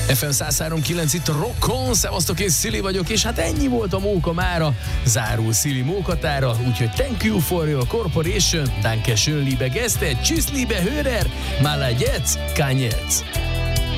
FM 103.9 itt Rockon, szevasztok, én Szili vagyok, és hát ennyi volt a móka mára, zárul Szili mókatára, úgyhogy thank you for your cooperation, danke schön liebe Gäste, tschüss liebe Hörer, mal jetzt, kann jetzt.